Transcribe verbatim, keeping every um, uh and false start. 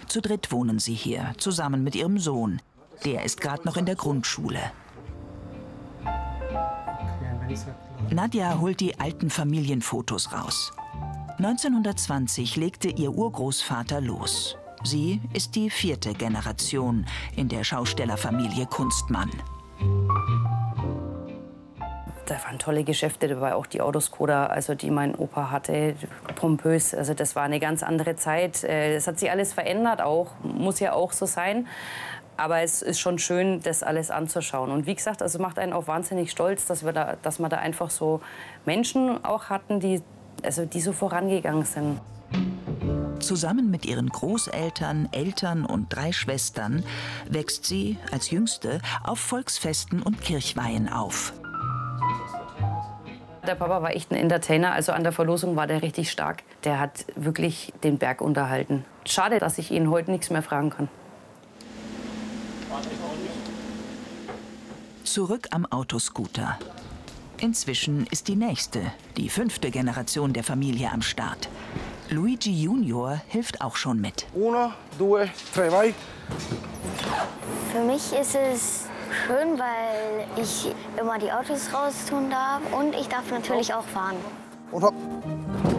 Zu dritt wohnen sie hier, zusammen mit ihrem Sohn. Der ist gerade noch in der Grundschule. Nadja holt die alten Familienfotos raus. neunzehnhundertzwanzig legte ihr Urgroßvater los. Sie ist die vierte Generation in der Schaustellerfamilie Kunstmann. Da waren tolle Geschäfte dabei, auch die Autoskoda, also die mein Opa hatte, pompös. Also das war eine ganz andere Zeit. Es hat sich alles verändert auch, muss ja auch so sein. Aber es ist schon schön, das alles anzuschauen. Und wie gesagt, also macht einen auch wahnsinnig stolz, dass wir da, dass wir da einfach so Menschen auch hatten, die, also die so vorangegangen sind. Zusammen mit ihren Großeltern, Eltern und drei Schwestern wächst sie als Jüngste auf Volksfesten und Kirchweihen auf. Der Papa war echt ein Entertainer, also an der Verlosung war der richtig stark. Der hat wirklich den Berg unterhalten. Schade, dass ich ihn heute nichts mehr fragen kann. Zurück am Autoscooter. Inzwischen ist die nächste, die fünfte Generation der Familie am Start. Luigi Junior hilft auch schon mit. Uno, due, tre, vai. Für mich ist es schön, weil ich immer die Autos raus tun darf und ich darf natürlich auch fahren. Und hopp.